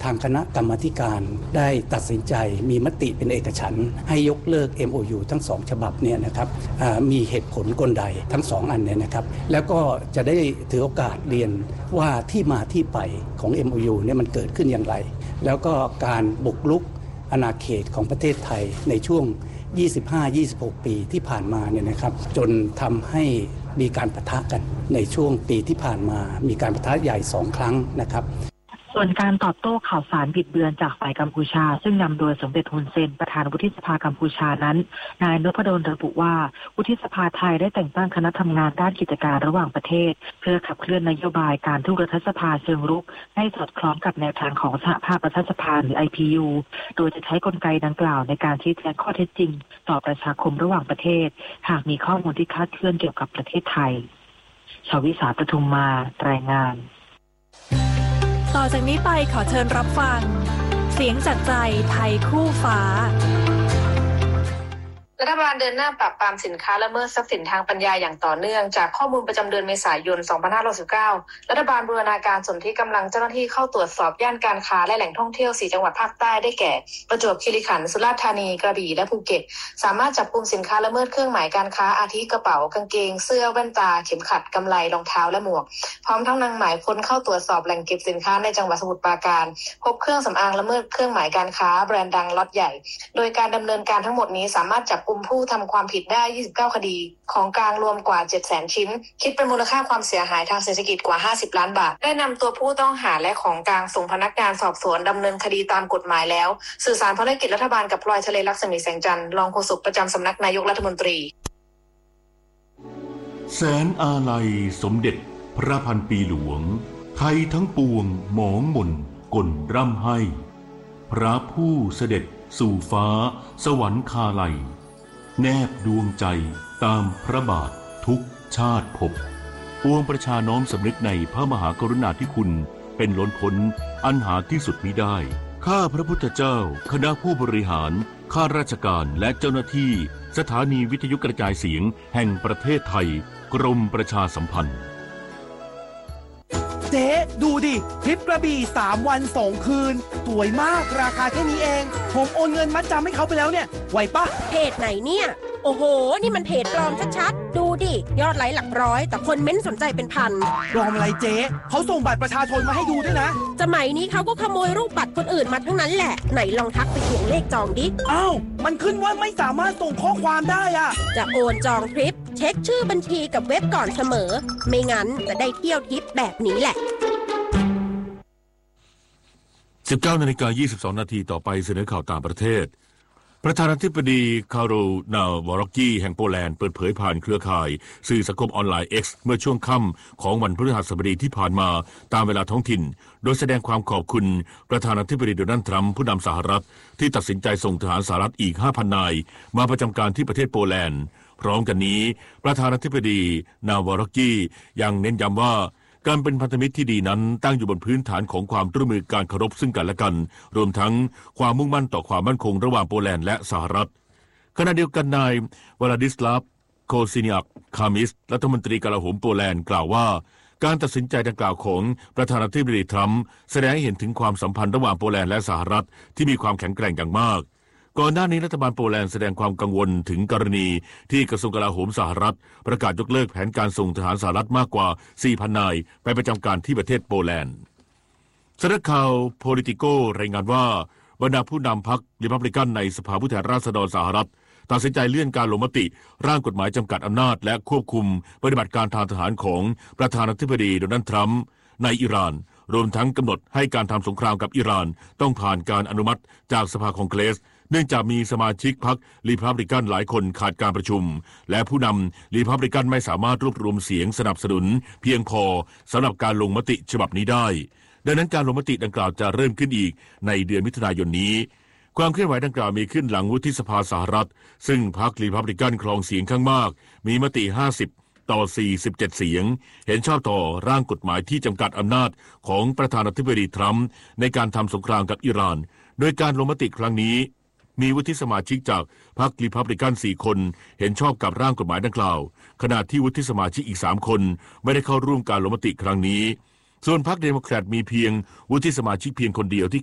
ทางคณะกรรมาธิการได้ตัดสินใจมีมติเป็นเอกฉันท์ให้ยกเลิก MOU ทั้ง2ฉบับเนี่ยนะครับมีเหตุผลกลใดทั้ง2อันเนี่ยนะครับแล้วก็จะได้ถือโอกาสเรียนว่าที่มาที่ไปของ MOU เนี่ยมันเกิดขึ้นอย่างไรแล้วก็การบุกรุกอาณาเขตของประเทศไทยในช่วง 25-26 ปีที่ผ่านมาเนี่ยนะครับจนทำให้มีการปะทะกันในช่วงปีที่ผ่านมามีการปะทะใหญ่2ครั้งนะครับส่วนการตอบโต้ข่าวสารบิดเบือนจากฝ่ายกัมพูชาซึ่งนำโดยสมเด็จฮุนเซนประธานวุฒิสภากัมพูชานั้นนายนพดลระบุว่าวุฒิสภาไทยได้แต่งตั้งคณะทำงานด้านกิจการระหว่างประเทศเพื่อขับเคลื่อนนโยบายการทูตรัฐสภาเชิงรุกให้สอดคล้องกับแนวทางของสหภาพรัฐสภาหรือ IPU โดยจะใช้กลไกดังกล่าวในการชี้แจงข้อเท็จจริงต่อประชาคมระหว่างประเทศหากมีข้อมูลที่คลาดเคลื่อนเกี่ยวกับประเทศไทยชวิสา ปทุมมารายงานต่อจากนี้ไปขอเชิญรับฟังเสียงจากใจไทยคู่ฟ้ารัฐบาลเดินหน้าปราบปรามสินค้าละเมิดทรัพย์สินทางปัญญาอย่างต่อเนื่องจากข้อมูลประจำเดือนเมษายน 2569 รัฐบาลบูรณาการสนธิกำลังเจ้าหน้าที่เข้าตรวจสอบย่านการค้าและแหล่งท่องเที่ยว4จังหวัดภาคใต้ได้แก่ประจวบคีรีขันธ์สุราษฎร์ธานีกระบี่และภูเก็ตสามารถจับกุมสินค้าละเมิดเครื่องหมายการค้าอาทิกระเป๋ากางเกงเสื้อแว่นตาเข็มขัดกำไลรองเท้าและหมวกพร้อมทั้งนำหมายค้นเข้าตรวจสอบแหล่งเก็บสินค้าในจังหวัดสมุทรปราการพบเครื่องสำอางละเมิดเครื่องหมายการค้าแบรนด์ดังล็อตใหญ่โดยการดำเนินการทั้งหมดนี้สามารถจับกุมผู้ทำความผิดได้29คดีของกลางรวมกว่า 700,000 ชิ้นคิดเป็นมูลค่าความเสียหายทางเศรษฐกิจกว่า50ล้านบาทได้นำตัวผู้ต้องหาและของกลางส่งพนักงานสอบสวนดำเนินคดีตามกฎหมายแล้วสื่อสารภารกิจรัฐบาลกับพลอยทะเลลักษมีแสงจันทร์รองโฆษกประจำสำนักนายกรัฐมนตรีแสนอาลัยสมเด็จพระพันปีหลวงไทยทั้งปวงหมองหม่นก่นร่ำให้พระผู้เสด็จสู่ฟ้าสวรรคาลัยแนบดวงใจตามพระบาททุกชาติภพปวงประชาน้อมสำนึกในพระมหากรุณาธิคุณเป็นล้นพ้นอันหาที่สุดมิได้ข้าพระพุทธเจ้าคณะผู้บริหารข้าราชการและเจ้าหน้าที่สถานีวิทยุกระจายเสียงแห่งประเทศไทยกรมประชาสัมพันธ์เจ๊ดูดิทริปกระบี่3วัน2คืนสวยมากราคาแค่นี้เองผมโอนเงินมัดจำให้เขาไปแล้วเนี่ยไหวปะเพจไหนเนี่ยโอ้โหนี่มันเพจปลอมชัดๆดูดิยอดไลค์หลักร้อยแต่คนเม้นสนใจเป็นพันปลอมอะไรเจ๊เขาส่งบัตรประชาชนมาให้ดูด้วยนะสมัยนี้เขาก็ขโมยรูปบัตรคนอื่นมาทั้งนั้นแหละไหนลองทักไปทวงเลขจองดิอ้าวมันขึ้นว่าไม่สามารถส่งข้อความได้อะจะโอนจองทริปเช็คชื่อบัญชีกับเว็บก่อนเสมอไม่งั้นจะได้เที่ยวทิปแบบนี้แหละ 19:22 นาทีต่อไปเสนอข่าวต่างประเทศประธานาธิบดีคาโรล นาวอร็อกกี้แห่งโปแลนด์เปิดเผยผ่านเครือข่ายสื่อสังคมออนไลน์ X เมื่อช่วงค่ำของวันพฤหัสบดีที่ผ่านมาตามเวลาท้องถิ่นโดยแสดงความขอบคุณประธานาธิบดีโดนัลด์ทรัมป์ผู้นำสหรัฐที่ตัดสินใจส่งทหารสหรัฐอีก 5,000 นายมาประจำการที่ประเทศโปแลนด์พร้อมกันนี้ประธานาธิบดีนาวอร็อกกี้ยังเน้นย้ำว่าการเป็นพันธมิตรที่ดีนั้นตั้งอยู่บนพื้นฐานของความร่วมมือการเคารพซึ่งกันและกันรวมทั้งความมุ่งมั่นต่อความมั่นคงระหว่างโปแลนด์และสหรัฐขณะเดียวกันนายวลาดิสลาฟโคซิเนียกคามิสรัฐมนตรีกลาโหมโปแลนด์กล่าวว่าการตัดสินใจดังกล่าวของประธานาธิบดีทรัมป์แสดงให้เห็นถึงความสัมพันธ์ระหว่างโปแลนด์และสหรัฐที่มีความแข็งแกร่งอย่างมากก่อนหน้านี้รัฐบาลโปแลนด์แสดงความกังวลถึงกรณีที่กระทรวงกลาโหมสหรัฐประกาศยกเลิกแผนการส่งทหารสหรัฐมากกว่า 4,000 นายไปประจำการที่ประเทศโปแลนด์สำนักข่าวโพลิติโกรายงานว่าบรรดาผู้นำพรรคริพับลิกันในสภาผู้แทนราษฎรสหรัฐตัดสินใจเลื่อนการลงมติร่างกฎหมายจำกัดอำนาจและควบคุมปฏิบัติการทางทหารของประธานาธิบดีโดนัลด์ทรัมป์ในอิหร่านรวมทั้งกำหนดให้การทำสงครามกับอิหร่านต้องผ่านการอนุมัติจากสภาคองเกรสเนื่องจากมีสมาชิกพรรครีพับลิกันหลายคนขาดการประชุมและผู้นำรีพับลิกันไม่สามารถรวบรวมเสียงสนับสนุนเพียงพอสำหรับการลงมติฉบับนี้ได้ดังนั้นการลงมติดังกล่าวจะเริ่มขึ้นอีกในเดือนมิถุนายนนี้ความเคลื่อนไหวดังกล่าวมีขึ้นหลังวุฒิสภาสหรัฐซึ่งพรรครีพับลิกันครองเสียงข้างมากมีมติ50ต่อ47เสียงเห็นชอบต่อร่างกฎหมายที่จำกัดอำนาจของประธานาธิบดีทรัมป์ในการทำสงครามกับอิหร่านโดยการลงมติครั้งนี้มีวุฒิสมาชิกจากพรรครีพับลิกัน4คนเห็นชอบกับร่างกฎหมายดังกล่าวขณะที่วุฒิสมาชิกอีก3คนไม่ได้เข้าร่วมการลงมติครั้งนี้ส่วนพรรคเดโมแครตมีเพียงวุฒิสมาชิกเพียงคนเดียวที่